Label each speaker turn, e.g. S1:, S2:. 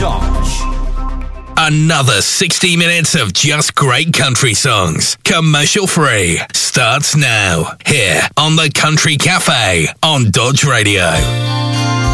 S1: Dodge.
S2: Another 60 minutes of just great country songs, commercial free, starts now, here on the Country Cafe on Dodge Radio.